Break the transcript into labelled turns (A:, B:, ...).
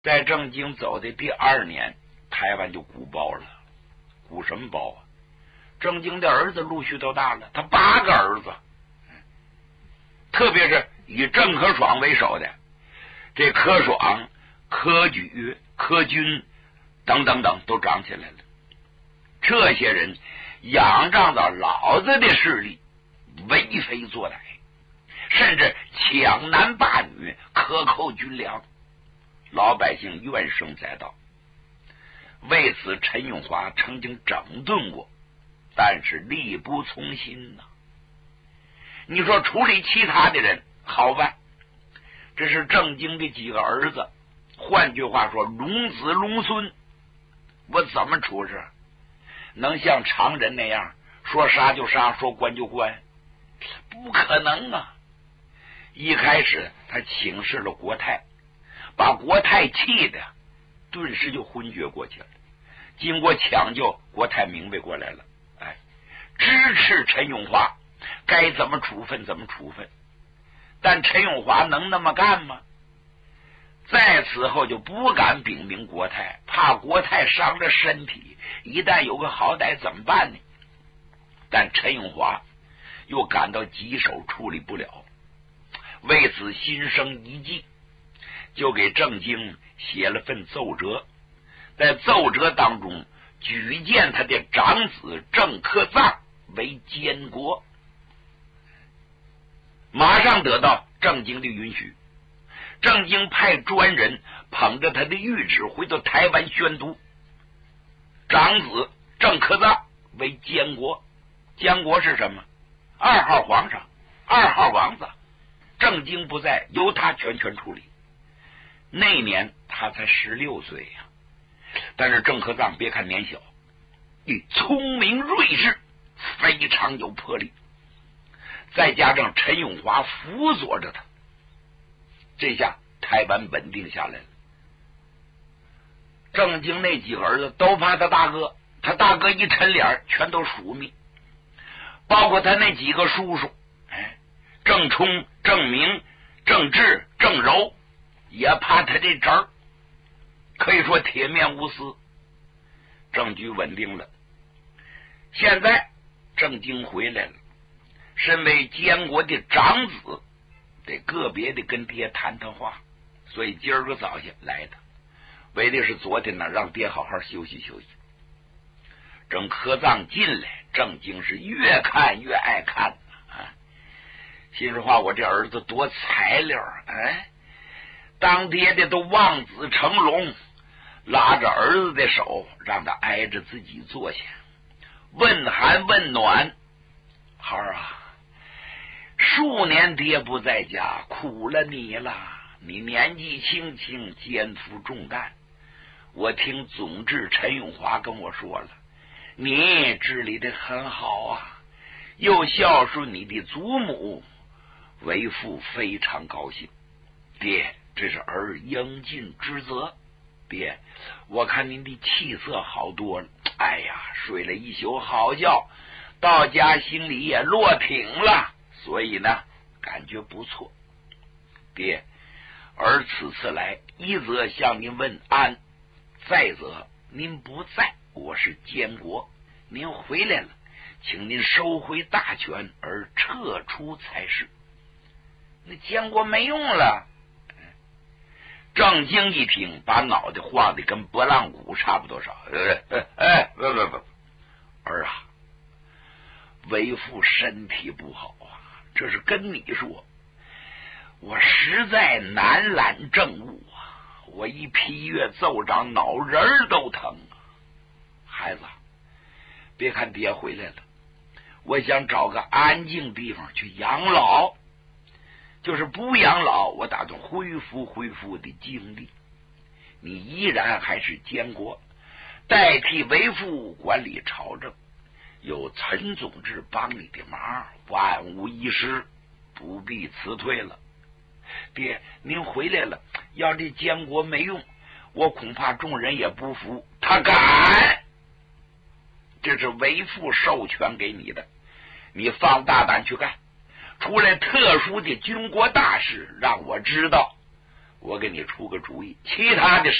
A: 在郑经走的第2年，台湾就鼓包了。鼓什么包啊？郑经的儿子陆续都大了，他8个儿子，特别是以郑可爽为首的这可爽、科举、科军等等等都长起来了。这些人仰仗着老子的势力，为非作歹，甚至抢男霸女，克扣军粮，老百姓怨声载道。为此，陈永华曾经整顿过，但是力不从心呐。你说处理其他的人好办，这是郑经的几个儿子，换句话说，龙子龙孙，我怎么处置？能像常人那样说杀就杀，说关就关？不可能啊！一开始他请示了国太，把国太气的顿时就昏厥过去了。经过抢救，国太明白过来了，支持陈永华，该怎么处分怎么处分。但陈永华能那么干吗？在此后就不敢禀明国太，怕国太伤了身体，一旦有个好歹怎么办呢？但陈永华又感到棘手，处理不了，为此心生一计，就给郑经写了份奏折，在奏折当中举荐他的长子郑克臧为监国，马上得到郑经的允许。郑经派专人捧着他的谕旨回到台湾宣读，长子郑克臧为监国。监国是什么？2号皇上，2号王子。郑经不在，由他全权处理。那年他才16岁呀，但是郑克臧别看年小，聪明睿智，非常有魄力，再加上陈永华辅佐着他，这下台湾稳定下来了。郑经那几个儿子都怕他大哥，他大哥一抻脸全都属命，包括他那几个叔叔，郑冲、郑明、郑志、郑柔，也怕他这侄儿，可以说铁面无私。政局稳定了，现在郑经回来了，身为监国的长子，得个别的跟爹谈谈话，所以今儿个早些来的，为的是昨天呢让爹好好休息休息。郑克臧进来，郑经是越看越爱看啊！心里话，我这儿子多材料，当爹的都望子成龙，拉着儿子的手，让他挨着自己坐下，问寒问暖。孩儿啊，数年爹不在家，苦了你了。你年纪轻轻，肩负重担。我听总制陈永华跟我说了，你治理得很好啊，又孝顺你的祖母，为父非常高兴。爹，这是儿应尽之责。爹，我看您的气色好多了，哎呀，睡了一宿好觉，到家心里也落挺了，所以呢感觉不错。爹，儿此次来，一则向您问安，再则您不在，我是监国，您回来了，请您收回大权而撤出才是。那监国没用了。郑经一听，把脑袋晃得跟拨浪鼓差不多少。不，儿啊，为父身体不好啊，这是跟你说，我实在难揽政务啊，我一批阅奏章，脑仁都疼啊。孩子，别看爹回来了，我想找个安静地方去养老。就是不养老，我打算恢复我的精力。你依然还是监国，代替为父管理朝政，有陈总制帮你的忙，万无一失，不必辞退了。爹，您回来了，要这监国没用，我恐怕众人也不服。他敢，这是为父授权给你的，你放大胆去干。出来特殊的军国大事，让我知道， 我给你出个主意，其他的